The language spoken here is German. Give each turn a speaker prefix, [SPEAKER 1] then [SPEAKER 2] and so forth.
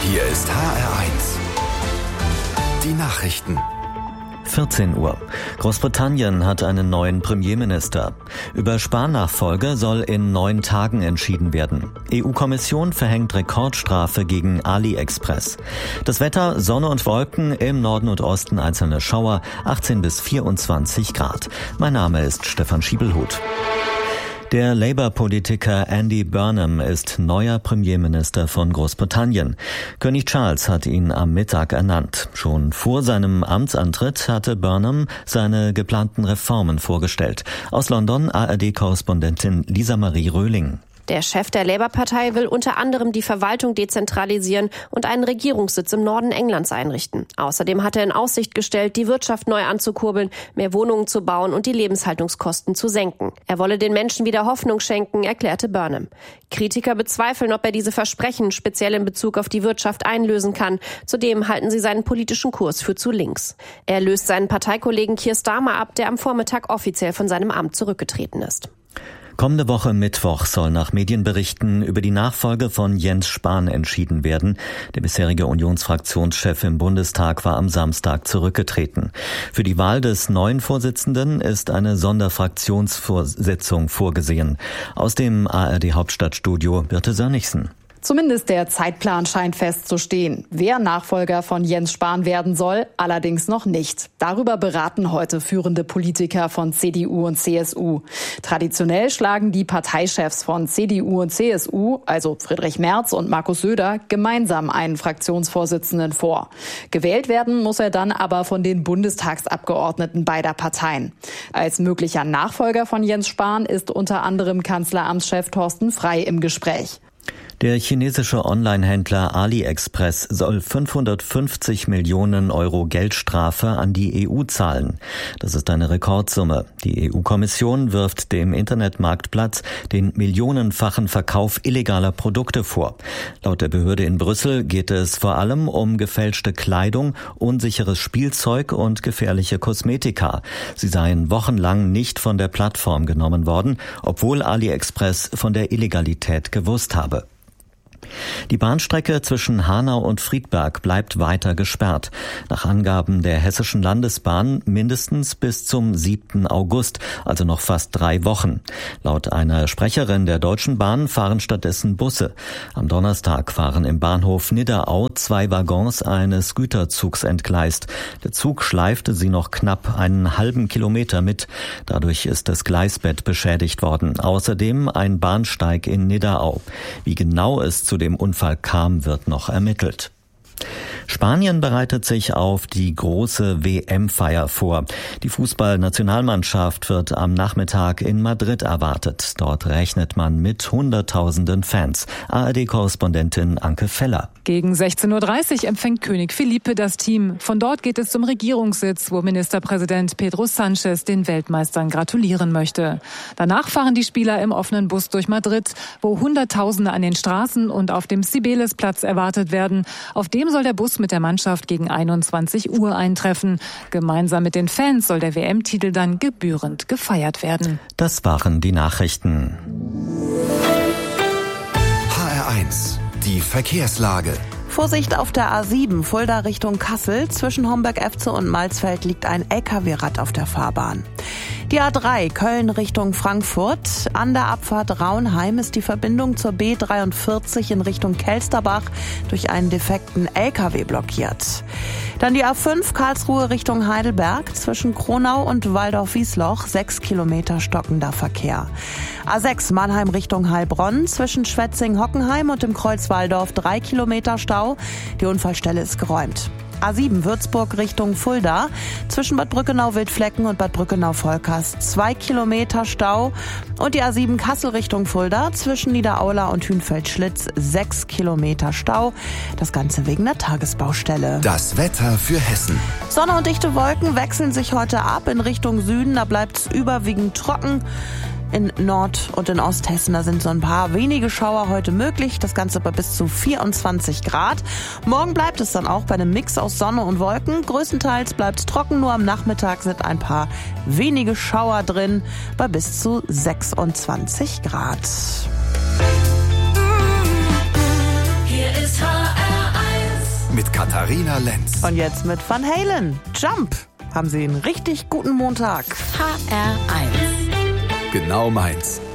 [SPEAKER 1] Hier ist HR1. Die Nachrichten.
[SPEAKER 2] 14 Uhr. Großbritannien hat einen neuen Premierminister. Über Spahn-Nachfolge soll in 9 Tagen entschieden werden. EU-Kommission verhängt Rekordstrafe gegen AliExpress. Das Wetter: Sonne und Wolken, im Norden und Osten einzelne Schauer, 18 bis 24 Grad. Mein Name ist Stefan Schiebelhut. Der Labour-Politiker Andy Burnham ist neuer Premierminister von Großbritannien. König Charles hat ihn am Mittag ernannt. Schon vor seinem Amtsantritt hatte Burnham seine geplanten Reformen vorgestellt. Aus London ARD-Korrespondentin Lisa Marie Röhling.
[SPEAKER 3] Der Chef der Labour-Partei will unter anderem die Verwaltung dezentralisieren und einen Regierungssitz im Norden Englands einrichten. Außerdem hat er in Aussicht gestellt, die Wirtschaft neu anzukurbeln, mehr Wohnungen zu bauen und die Lebenshaltungskosten zu senken. Er wolle den Menschen wieder Hoffnung schenken, erklärte Burnham. Kritiker bezweifeln, ob er diese Versprechen speziell in Bezug auf die Wirtschaft einlösen kann. Zudem halten sie seinen politischen Kurs für zu links. Er löst seinen Parteikollegen Keir Starmer ab, der am Vormittag offiziell von seinem Amt zurückgetreten ist.
[SPEAKER 2] Kommende Woche Mittwoch soll nach Medienberichten über die Nachfolge von Jens Spahn entschieden werden. Der bisherige Unionsfraktionschef im Bundestag war am Samstag zurückgetreten. Für die Wahl des neuen Vorsitzenden ist eine Sonderfraktionsvorsitzung vorgesehen. Aus dem ARD-Hauptstadtstudio Birte Sönnigsen.
[SPEAKER 4] Zumindest der Zeitplan scheint festzustehen. Wer Nachfolger von Jens Spahn werden soll, allerdings noch nicht. Darüber beraten heute führende Politiker von CDU und CSU. Traditionell schlagen die Parteichefs von CDU und CSU, also Friedrich Merz und Markus Söder, gemeinsam einen Fraktionsvorsitzenden vor. Gewählt werden muss er dann aber von den Bundestagsabgeordneten beider Parteien. Als möglicher Nachfolger von Jens Spahn ist unter anderem Kanzleramtschef Thorsten Frey im Gespräch.
[SPEAKER 2] Der chinesische Online-Händler AliExpress soll 550 Millionen Euro Geldstrafe an die EU zahlen. Das ist eine Rekordsumme. Die EU-Kommission wirft dem Internetmarktplatz den millionenfachen Verkauf illegaler Produkte vor. Laut der Behörde in Brüssel geht es vor allem um gefälschte Kleidung, unsicheres Spielzeug und gefährliche Kosmetika. Sie seien wochenlang nicht von der Plattform genommen worden, obwohl AliExpress von der Illegalität gewusst habe. Die Bahnstrecke zwischen Hanau und Friedberg bleibt weiter gesperrt. Nach Angaben der Hessischen Landesbahn mindestens bis zum 7. August, also noch fast 3 Wochen. Laut einer Sprecherin der Deutschen Bahn fahren stattdessen Busse. Am Donnerstag fahren im Bahnhof Nidderau 2 Waggons eines Güterzugs entgleist. Der Zug schleifte sie noch knapp einen halben Kilometer mit. Dadurch ist das Gleisbett beschädigt worden. Außerdem ein Bahnsteig in Nidderau. Wie genau es zu dem Unfall kam, wird noch ermittelt. Spanien bereitet sich auf die große WM-Feier vor. Die Fußballnationalmannschaft wird am Nachmittag in Madrid erwartet. Dort rechnet man mit Hunderttausenden Fans. ARD-Korrespondentin Anke Feller.
[SPEAKER 5] Gegen 16.30 Uhr empfängt König Felipe das Team. Von dort geht es zum Regierungssitz, wo Ministerpräsident Pedro Sánchez den Weltmeistern gratulieren möchte. Danach fahren die Spieler im offenen Bus durch Madrid, wo Hunderttausende an den Straßen und auf dem Cibeles-Platz erwartet werden. Auf dem soll der Bus mit der Mannschaft gegen 21 Uhr eintreffen. Gemeinsam mit den Fans soll der WM-Titel dann gebührend gefeiert werden.
[SPEAKER 2] Das waren die Nachrichten.
[SPEAKER 1] HR1, die Verkehrslage.
[SPEAKER 6] Vorsicht auf der A7 Fulda Richtung Kassel. Zwischen Homberg-Efze und Malsfeld liegt ein LKW-Rad auf der Fahrbahn. Die A3 Köln Richtung Frankfurt. An der Abfahrt Raunheim ist die Verbindung zur B43 in Richtung Kelsterbach durch einen defekten LKW blockiert. Dann die A5 Karlsruhe Richtung Heidelberg. Zwischen Kronau und Waldorf-Wiesloch 6 Kilometer stockender Verkehr. A6 Mannheim Richtung Heilbronn. Zwischen Schwetzing-Hockenheim und dem Kreuz Walldorf 3 Kilometer Stau. Die Unfallstelle ist geräumt. A7 Würzburg Richtung Fulda. Zwischen Bad Brückenau-Wildflecken und Bad Brückenau-Volkers 2 Kilometer Stau. Und die A7 Kassel Richtung Fulda. Zwischen Niederaula und Hünfeld-Schlitz 6 Kilometer Stau. Das Ganze wegen der Tagesbaustelle.
[SPEAKER 1] Das Wetter für Hessen.
[SPEAKER 6] Sonne und dichte Wolken wechseln sich heute ab in Richtung Süden. Da bleibt es überwiegend trocken. In Nord- und in Osthessen, da sind so ein paar wenige Schauer heute möglich. Das Ganze bei bis zu 24 Grad. Morgen bleibt es dann auch bei einem Mix aus Sonne und Wolken. Größtenteils bleibt es trocken, nur am Nachmittag sind ein paar wenige Schauer drin bei bis zu 26 Grad.
[SPEAKER 7] Hier ist HR1.
[SPEAKER 1] mit Katharina Lenz.
[SPEAKER 6] Und jetzt mit Van Halen. Jump. Haben Sie einen richtig guten Montag.
[SPEAKER 7] HR1.
[SPEAKER 1] Genau meins.